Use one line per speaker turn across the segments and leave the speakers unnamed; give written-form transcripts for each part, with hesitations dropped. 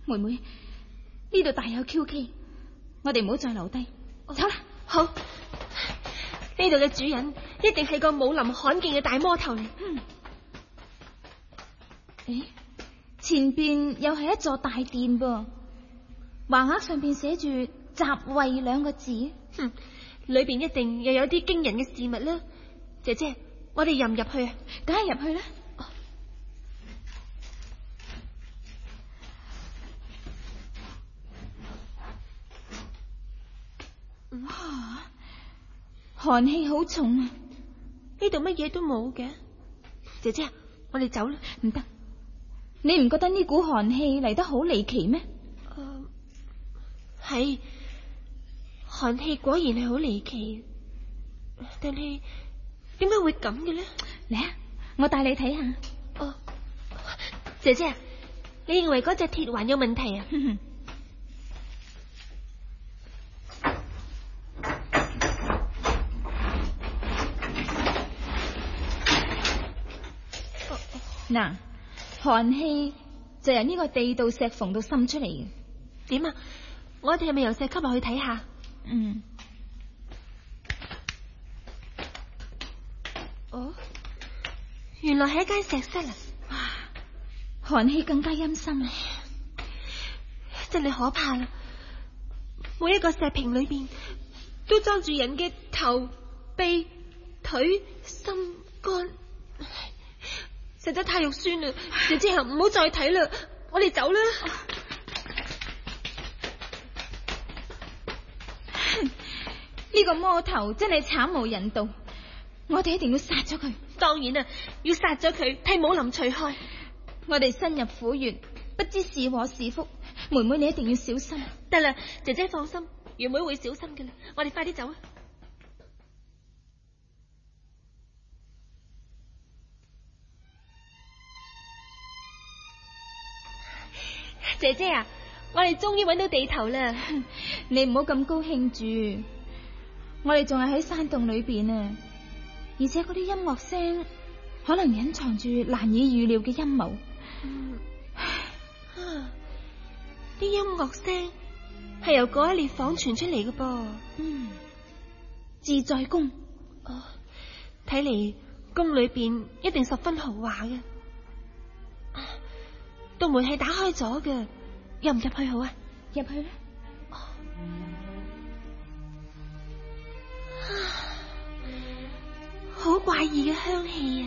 妹妹，呢度大有蹊蹺，我哋唔好再留低，走啦。
好，呢度嘅主人一定係個武林罕見嘅大魔頭嚟。
誒，前邊又係一座大殿噃，橫額上邊寫住集惠兩個字。
裏邊一定又有啲驚人嘅事物啦。姐姐，我哋入唔入去啊？
梗係入去啦。寒氣好重啊！
呢度乜嘢都冇嘅。姐姐，我哋走啦。
唔得，你唔覺得呢股寒氣嚟得好離奇咩？
係，寒氣果然係好離奇，但係點解會咁嘅咧？
嚟啊，我帶你睇下。
姐姐，你認為嗰隻鐵環有問題啊？
嗱，寒氣就由呢個地道石縫度滲出嚟嘅。
點啊？我哋係咪由石級落去睇下？原來係一間石室啊！
寒氣更加陰森，
真係可怕啦！每一個石瓶裏邊都裝住人嘅頭、臂、腿、心、肝。實在太肉酸啦！姐姐唔好再睇啦，我哋走啦。
呢個魔頭真係慘無人道，我哋一定要殺咗佢。
當然啦，要殺咗佢，替武林除害。
我哋新入虎穴，不知是禍是福，妹妹你一定要小心。
得啦，姐姐放心，表妹會小心嘅啦。我哋快啲走啊！姐姐啊，我哋終於揾到地頭啦！
你唔好咁高興住，我哋仲係喺山洞裏邊啊！而且嗰啲音樂聲可能隱藏住難以預料嘅陰謀。
啲音樂聲係由嗰一列房傳出嚟嘅噃。
自在宮。
睇嚟宮裏邊一定十分豪華嘅。道門係打開咗嘅，入唔入去好啊？
入去啦。
好怪異嘅香氣啊！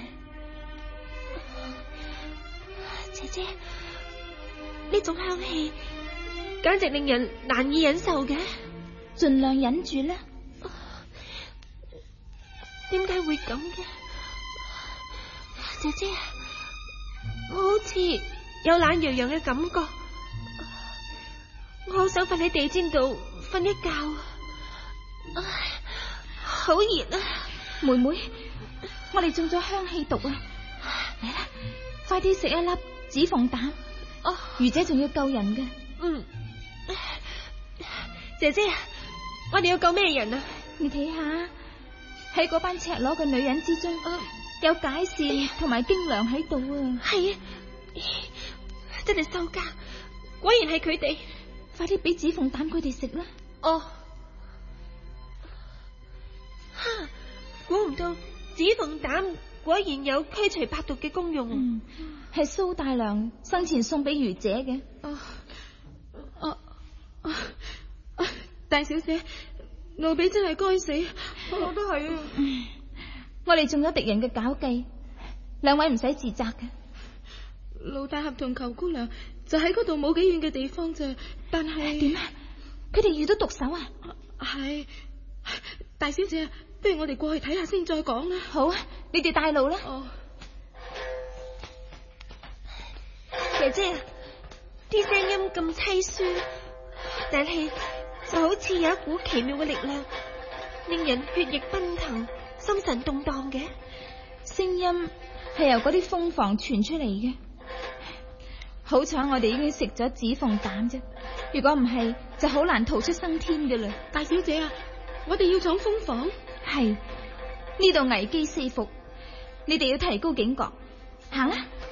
姐姐，呢種香氣簡直令人難以忍受嘅。
盡量忍住啦。
點解會咁嘅？姐姐，我好似有懶洋洋嘅感覺，我好想瞓喺地氈度瞓一覺啊！好熱啊！
妹妹，我哋中咗香氣毒啊！嚟啦，快啲食一粒紫鳳膽。余姐仲要救人嘅。
姐姐，我哋要救咩人啊？
你睇下，喺嗰班赤裸嘅女人之中，有解氏同埋京良喺度啊！
係啊，真係收家，果然係佢哋。
快啲俾紫鳳膽佢哋食啦！
估唔到紫鳳膽果然有驅除百毒嘅功用。
係蘇大娘生前送俾余姐嘅。
大小姐，奴婢真係該死，我都係啊。
我哋中咗敵人嘅詭計，兩位唔使自責嘅。
盧大俠同裘姑娘就喺嗰度冇幾遠嘅地方啫，但係
點啊？佢哋遇到毒手啊？
係，大小姐，不如我哋過去睇下先再講啦。
好啊，你哋帶路啦。
姐姐，啲聲音咁凄酸，但係就好似有一股奇妙嘅力量，令人血液奔騰、心神動盪嘅
聲音，係由嗰啲蜂房傳出嚟嘅。好彩我哋已經食咗紫鳳膽啫，如果唔係，就好難逃出生天㗎啦。
大小姐啊，我哋要闖蜂房？
係，呢度危機四伏，你哋要提高警覺。行啦。